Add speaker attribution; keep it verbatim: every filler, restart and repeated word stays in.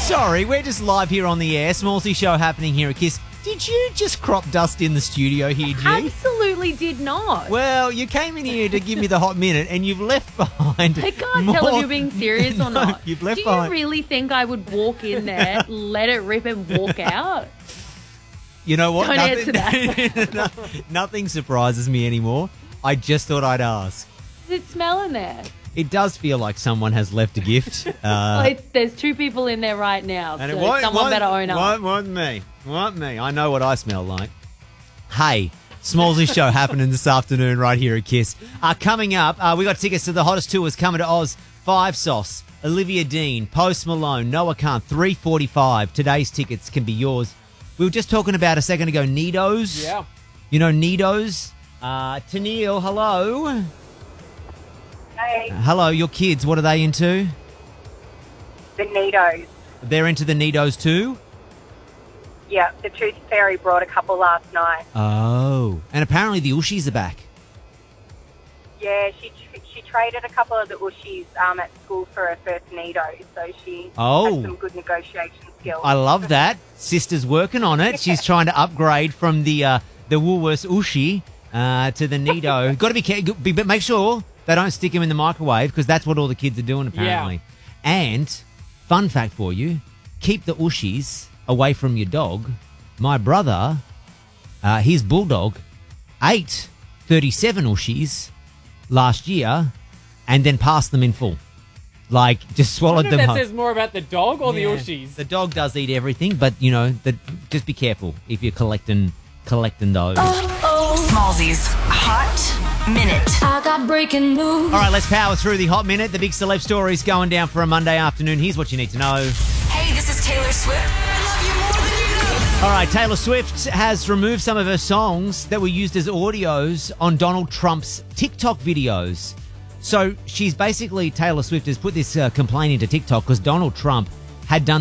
Speaker 1: Sorry, we're just live here on the air. Smallsy show happening here at Kiss. Did you just crop dust in the studio here, G?
Speaker 2: Absolutely did not.
Speaker 1: Well, you came in here to give me the hot minute and you've left behind
Speaker 2: I can't
Speaker 1: more...
Speaker 2: tell if you're being serious or
Speaker 1: No,
Speaker 2: not.
Speaker 1: You've left
Speaker 2: Do
Speaker 1: behind...
Speaker 2: you really think I would walk in there, let it rip and walk out?
Speaker 1: You know what?
Speaker 2: Don't
Speaker 1: nothing,
Speaker 2: answer that.
Speaker 1: nothing surprises me anymore. I just thought I'd ask.
Speaker 2: Does it smell in there?
Speaker 1: It does feel like someone has left a gift. Uh,
Speaker 2: Well, it's, there's two people in there right now,
Speaker 1: and
Speaker 2: so
Speaker 1: it won't,
Speaker 2: someone
Speaker 1: won't,
Speaker 2: better own up.
Speaker 1: Won't, won't me. Won't me. I know what I smell like. Hey, Smallsy show happening this afternoon right here at Kiss. Uh, coming up, uh, we got tickets to the hottest tours coming to Oz. Five Sauce, Olivia Dean, Post Malone, Noah Khan, three forty-five. Today's tickets can be yours. We were just talking about a second ago, Nidos.
Speaker 3: Yeah.
Speaker 1: You know Nidos? Uh, Tennille, hello.
Speaker 4: Hey,
Speaker 1: Hello, your kids, what are they into?
Speaker 4: the Nidos.
Speaker 1: They're into the Nidos too?
Speaker 4: Yeah, the Tooth Fairy brought a couple last night.
Speaker 1: Oh. And apparently the Ushis are back.
Speaker 4: Yeah, she she traded a couple of the Ushis um, at school for her first Nido, so she
Speaker 1: Oh.
Speaker 4: has some good negotiation skills.
Speaker 1: I love that. Sister's working on it. She's trying to upgrade from the uh, the Woolworths Ushi uh, to the Nido. Got to be careful, but make sure they don't stick him in the microwave because that's what all the kids are doing apparently.
Speaker 3: Yeah.
Speaker 1: And fun fact for you, keep the Ushis away from your dog. My brother, uh, his bulldog, ate thirty-seven Ushis last year and then passed them in full. Like, just
Speaker 3: I
Speaker 1: swallowed
Speaker 3: wonder if
Speaker 1: them
Speaker 3: that
Speaker 1: whole.
Speaker 3: says more about the dog or
Speaker 1: Yeah.
Speaker 3: the Ushis.
Speaker 1: The dog does eat everything, but, you know, the, just be careful if you're collecting collecting those.
Speaker 5: Smallzy's Hot Minute.
Speaker 6: I got breaking news.
Speaker 1: All right, let's power through the hot minute. The big celeb stories going down for a Monday afternoon. Here's what you need to know.
Speaker 5: Hey, this is Taylor Swift. I love you more than you know.
Speaker 1: All right, Taylor Swift has removed some of her songs that were used as audios on Donald Trump's TikTok videos. So she's basically, Taylor Swift has put this uh, complaint into TikTok because Donald Trump had done